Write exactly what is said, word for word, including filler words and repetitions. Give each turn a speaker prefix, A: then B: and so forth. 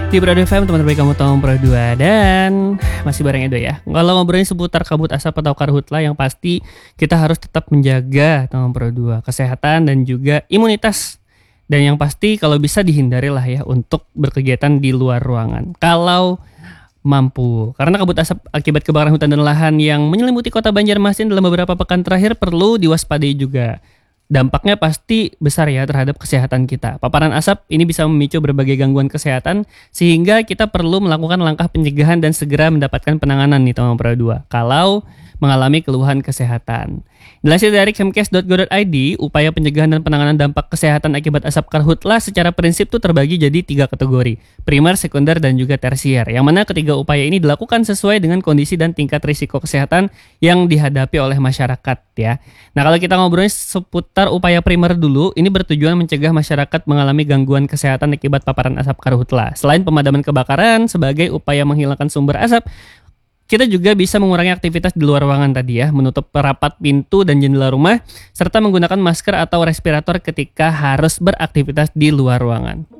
A: Di Prado F M, teman terbaik kamu tahun Pro dua. Dan masih bareng Edo ya. Kalau ngobrolin seputar kabut asap atau karhutla, yang pasti kita harus tetap menjaga tahun Pro dua, kesehatan dan juga imunitas. Dan yang pasti kalau bisa dihindari lah ya untuk berkegiatan di luar ruangan kalau mampu. Karena kabut asap akibat kebakaran hutan dan lahan yang menyelimuti kota Banjarmasin dalam beberapa pekan terakhir perlu diwaspadai juga. Dampaknya pasti besar ya terhadap kesehatan kita. Paparan asap ini bisa memicu berbagai gangguan kesehatan sehingga kita perlu melakukan langkah pencegahan dan segera mendapatkan penanganan nih teman Pro dua kalau mengalami keluhan kesehatan. Dilansir dari kemkes dot go dot i d, upaya pencegahan dan penanganan dampak kesehatan akibat asap karhutla secara prinsip tuh terbagi jadi tiga kategori, primer, sekunder, dan juga tersier. Yang mana ketiga upaya ini dilakukan sesuai dengan kondisi dan tingkat risiko kesehatan yang dihadapi oleh masyarakat ya. Nah kalau kita ngobrolin seputar upaya primer dulu, ini bertujuan mencegah masyarakat mengalami gangguan kesehatan akibat paparan asap karhutla. Selain pemadaman kebakaran sebagai upaya menghilangkan sumber asap, kita juga bisa mengurangi aktivitas di luar ruangan tadi ya, menutup rapat pintu dan jendela rumah, serta menggunakan masker atau respirator ketika harus beraktivitas di luar ruangan.